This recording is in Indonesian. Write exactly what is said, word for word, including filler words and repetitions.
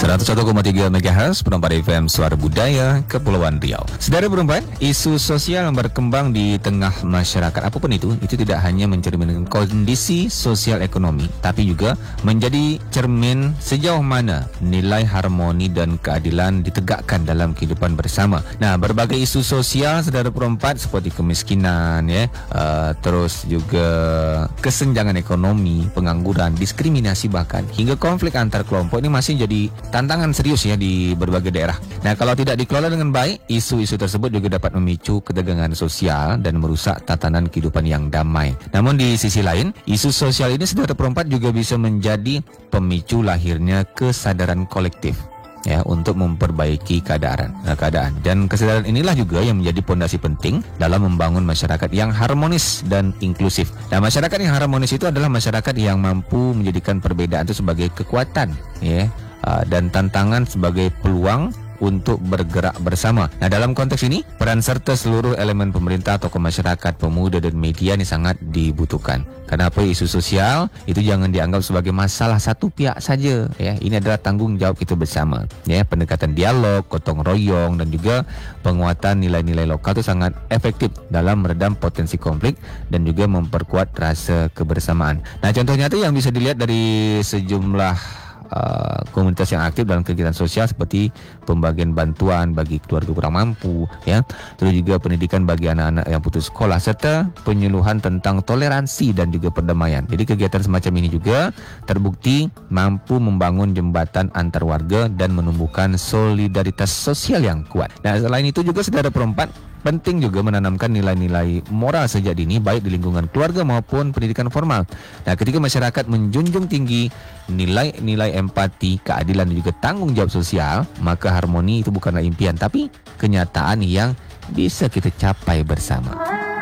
seratus satu koma tiga MHz Perempat F M Suara Budaya Kepulauan Riau. Saudara Perempat, isu sosial yang berkembang di tengah masyarakat apapun itu, itu tidak hanya mencerminkan kondisi sosial ekonomi, tapi juga menjadi cermin sejauh mana nilai harmoni dan keadilan ditegakkan dalam kehidupan bersama. Nah, berbagai isu sosial saudara Perempat seperti kemiskinan, ya, uh, terus juga kesenjangan ekonomi, pengangguran, diskriminasi bahkan hingga konflik antar kelompok ini masih jadi tantangan serius ya di berbagai daerah. Nah, kalau tidak dikelola dengan baik, isu-isu tersebut juga dapat memicu ketegangan sosial dan merusak tatanan kehidupan yang damai. Namun di sisi lain, isu sosial ini saudara Perempat juga bisa menjadi pemicu lahirnya kesadaran kolektif, ya, untuk memperbaiki keadaan. Nah, keadaan dan kesadaran inilah juga yang menjadi pondasi penting dalam membangun masyarakat yang harmonis dan inklusif. Nah, masyarakat yang harmonis itu adalah masyarakat yang mampu menjadikan perbedaan itu sebagai kekuatan, ya, dan tantangan sebagai peluang untuk bergerak bersama. Nah, dalam konteks ini, peran serta seluruh elemen pemerintah, tokoh masyarakat, pemuda dan media ini sangat dibutuhkan. Kenapa isu sosial itu jangan dianggap sebagai masalah satu pihak saja, ya. Ini adalah tanggung jawab kita bersama, ya. Pendekatan dialog, gotong royong dan juga penguatan nilai-nilai lokal itu sangat efektif dalam meredam potensi konflik dan juga memperkuat rasa kebersamaan. Nah, contohnya itu yang bisa dilihat dari sejumlah Uh, komunitas yang aktif dalam kegiatan sosial seperti pembagian bantuan bagi keluarga kurang mampu, ya, terus juga pendidikan bagi anak-anak yang putus sekolah serta penyuluhan tentang toleransi dan juga perdamaian. Jadi kegiatan semacam ini juga terbukti mampu membangun jembatan antar warga dan menumbuhkan solidaritas sosial yang kuat. Nah, selain itu juga saudara Perempat, penting juga menanamkan nilai-nilai moral sejak dini baik di lingkungan keluarga maupun pendidikan formal. Nah, ketika masyarakat menjunjung tinggi nilai-nilai empati, keadilan dan juga tanggung jawab sosial, maka harmoni itu bukanlah impian tapi kenyataan yang bisa kita capai bersama.